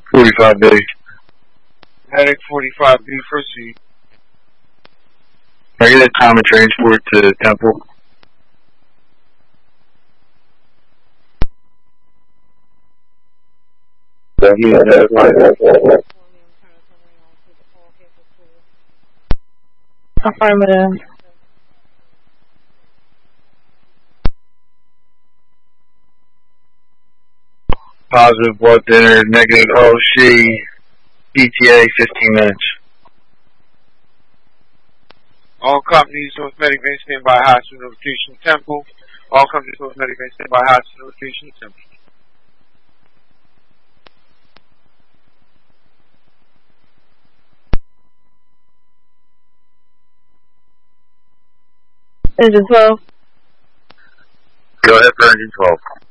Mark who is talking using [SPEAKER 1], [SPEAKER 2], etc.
[SPEAKER 1] 45B.
[SPEAKER 2] Medic 45B, proceed.
[SPEAKER 1] Can I get a common transport to Temple?
[SPEAKER 3] Affirmative.
[SPEAKER 1] Positive blood thinner, negative OC, ETA 15 minutes.
[SPEAKER 2] All companies North Medic Bay stand by hospital notification Temple. All companies North Medic Bay stand by hospital notification Temple.
[SPEAKER 3] Engine 12.
[SPEAKER 1] Go ahead for engine 12.